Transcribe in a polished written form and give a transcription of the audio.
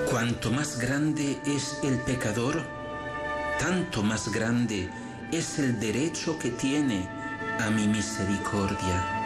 Cuanto más grande es el pecador, tanto más grande es el derecho que tiene a mi misericordia.